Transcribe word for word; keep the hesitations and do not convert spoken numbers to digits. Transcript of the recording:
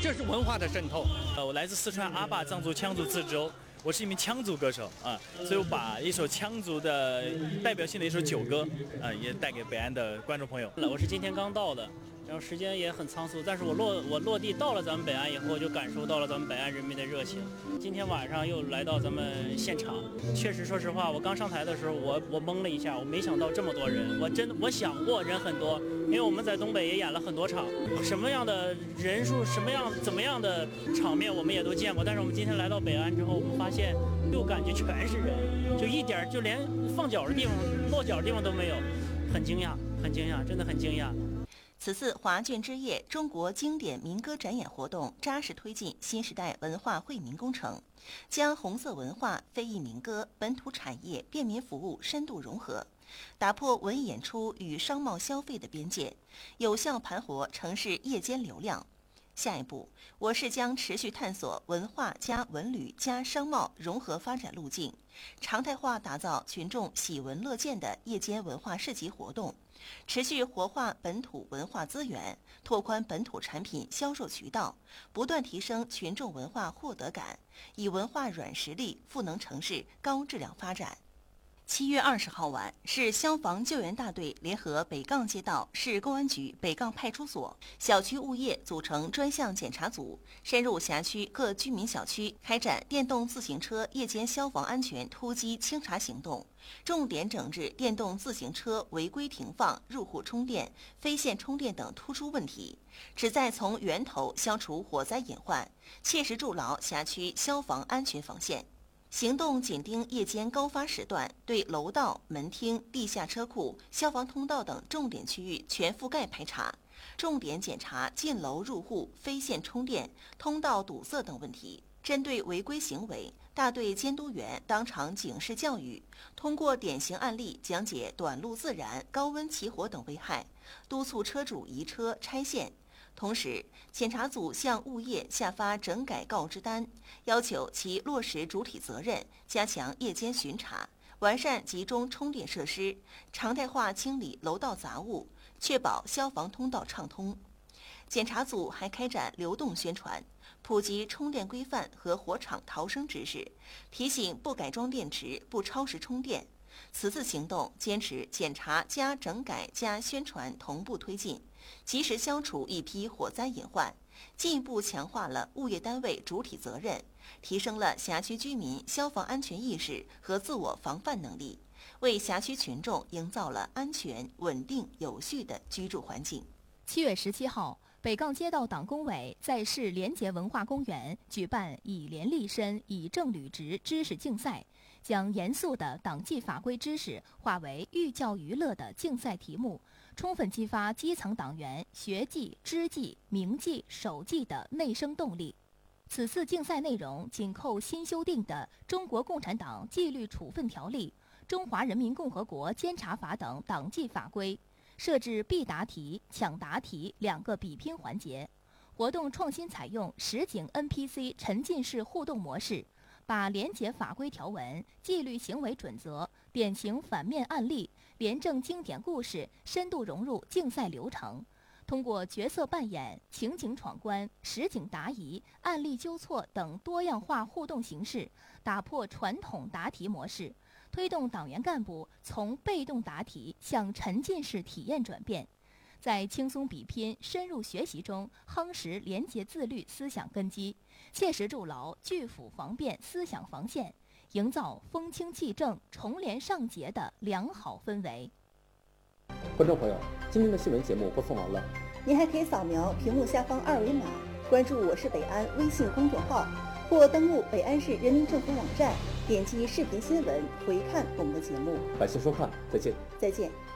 就是文化的渗透。呃，我来自四川阿坝藏族羌族自治州，我是一名羌族歌手啊，所以我把一首羌族的代表性的一首酒歌啊，也带给北安的观众朋友。 我是今天刚到的。然后时间也很仓促，但是我落我落地到了咱们北安以后，就感受到了咱们北安人民的热情。今天晚上又来到咱们现场，确实说实话，我刚上台的时候，我我懵了一下，我没想到这么多人，我真我想过人很多，因为我们在东北也演了很多场，什么样的人数，什么样怎么样的场面我们也都见过，但是我们今天来到北安之后，我们发现就感觉全是人，就一点就连放脚的地方、落脚的地方都没有，很惊讶，很惊讶，真的很惊讶。 此次华卷之夜中国经典民歌展演活动扎实推进新时代文化惠民工程，将红色文化、非遗民歌、本土产业、便民服务深度融合，打破文艺演出与商贸消费的边界，有效盘活城市夜间流量。下一步，我市将持续探索文化加文旅加商贸融合发展路径，常态化打造群众喜闻乐见的夜间文化市集活动，持续活化本土文化资源，拓宽本土产品销售渠道，不断提升群众文化获得感，以文化软实力赋能城市高质量发展。七月二十号晚，市消防救援大队联合北窖街道市公安局北窖派出所、小区物业组成专项检查组，深入辖区各居民小区，开展电动自行车夜间消防安全突击清查行动，重点整治电动自行车违规停放、入户充电、非线充电等突出问题，旨在从源头消除火灾隐患，切实筑牢辖区消防安全防线。行动紧盯夜间高发时段，对楼道、门厅、地下车库、消防通道等重点区域全覆盖排查，重点检查进楼入户、非线充电、通道堵塞等问题。针对违规行为，大队监督员当场警示教育，通过典型案例讲解短路自燃、高温起火等危害，督促车主移车拆线。同时，检查组向物业下发整改告知单，要求其落实主体责任，加强夜间巡查，完善集中充电设施，常态化清理楼道杂物，确保消防通道畅通。检查组还开展流动宣传，普及充电规范和火场逃生知识，提醒不改装电池、不超时充电。此次行动坚持检查加整改加宣传同步推进，及时消除一批火灾隐患，进一步强化了物业单位主体责任，提升了辖区居民消防安全意识和自我防范能力，为辖区群众营造了安全、稳定、有序的居住环境。 七月十七号，北窖街道党工委在市联结文化公园举办以廉立身、以正履职知识竞赛，将严肃的党纪法规知识化为寓教于乐的竞赛题目，充分激发基层党员学记、知记、铭记、守记的内生动力。此次竞赛内容紧扣新修订的《中国共产党纪律处分条例》《中华人民共和国监察法》等党纪法规，设置必答题、抢答题两个比拼环节。活动创新采用实景 N P C 沉浸式互动模式，把廉洁法规条文、纪律行为准则、典型反面案例、廉政经典故事深度融入竞赛流程，通过角色扮演、情景闯关、实景答疑、案例纠错等多样化互动形式，打破传统答题模式，推动党员干部从被动答题向沉浸式体验转变，在轻松比拼、深入学习中夯实廉洁自律思想根基，切实筑牢拒腐防变思想防线，营造风清气正、从廉上节的良好氛围。 观众朋友，今天的新闻节目播送完了， 您还可以扫描屏幕下方二维码，关注我是北安微信公众号，或登录北安市人民政府网站，点击视频新闻回看我们的节目。 感谢收看，再见。 再见。